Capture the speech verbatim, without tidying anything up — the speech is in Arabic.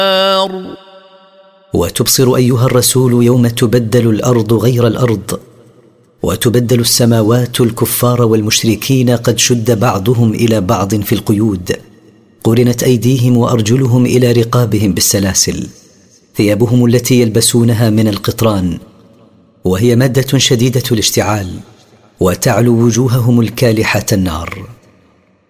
وتبصر أيها الرسول يوم تبدل الأرض غير الأرض، وتبدل السماوات الكفار والمشركين قد شد بعضهم إلى بعض في القيود، قرنت أيديهم وأرجلهم إلى رقابهم بالسلاسل، ثيابهم التي يلبسونها من القطران وهي مادة شديدة الاشتعال، وتعلو وجوههم الكالحة النار.